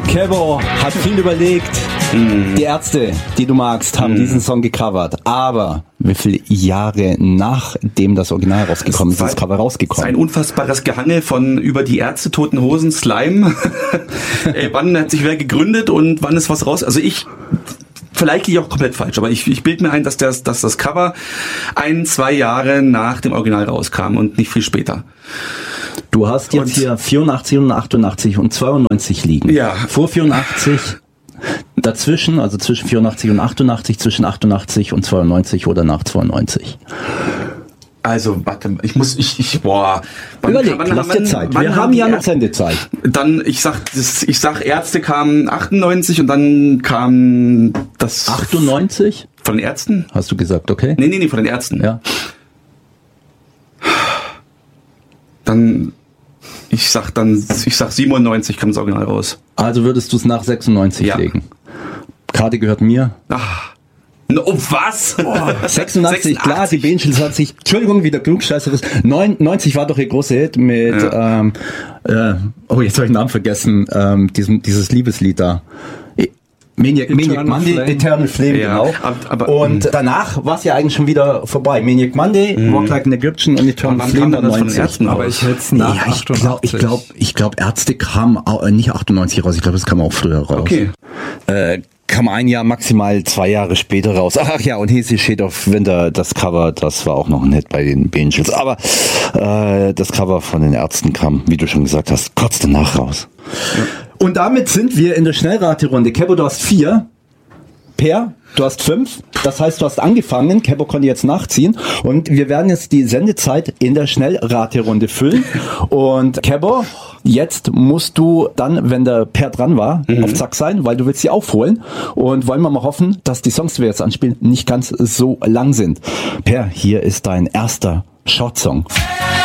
Kebo hat viel überlegt. Die Ärzte, die du magst, haben diesen Song gecovert. Aber wie viele Jahre nachdem das Original rausgekommen ist, das Cover rausgekommen? Ein unfassbares Gehange von über die Ärzte, Toten Hosen, Slime. Wann hat sich wer gegründet und wann ist was raus? Also vielleicht liege ich auch komplett falsch, aber ich bilde mir ein, dass das Cover 1-2 Jahre nach dem Original rauskam und nicht viel später. Du hast jetzt hier 84 und 88 und 92 liegen. Ja. Vor 84, dazwischen, also zwischen 84 und 88, zwischen 88 und 92 oder nach 92. Also, warte, Überleg, lass dir Zeit. Wir haben ja noch Sendezeit. Dann, ich sag, Ärzte kamen 98 und dann kam das... 98? Von den Ärzten? Hast du gesagt, okay? Nee, von den Ärzten. Ja. Dann, ich sag 97 kam das Original raus. Also würdest du es nach 96 legen? Karte gehört mir. Ach. Oh, was? 86, klar, die Angels hat sich, Entschuldigung, wieder klugscheißeres, 90 war doch ihr großer Hit mit, jetzt habe ich den Namen vergessen, dieses Liebeslied da. Maniac Monday, Eternal Flame, genau. Und danach war es ja eigentlich schon wieder vorbei. Maniac Monday, Walk Like an Egyptian und Eternal Flame war 90. Aber ich hätte es nach 88. Ich glaube, Ärzte kam nicht 98 raus, ich glaube, es kam auch früher raus. Okay. Kam ein Jahr, maximal 2 Jahre später raus. Ach ja, und Hazy Shade of Winter, das Cover, das war auch noch ein Hit bei den Angels. Aber das Cover von den Ärzten kam, wie du schon gesagt hast, kurz danach raus. Ja. Und damit sind wir in der Schnellraterunde. Kebo, du hast 4. Per, du hast 5. Das heißt, du hast angefangen. Kebo konnte jetzt nachziehen. Und wir werden jetzt die Sendezeit in der Schnellraterunde füllen. Und Kebo, jetzt musst du dann, wenn der Per dran war, auf Zack sein, weil du willst sie aufholen. Und wollen wir mal hoffen, dass die Songs, die wir jetzt anspielen, nicht ganz so lang sind. Per, hier ist dein erster Short-Song.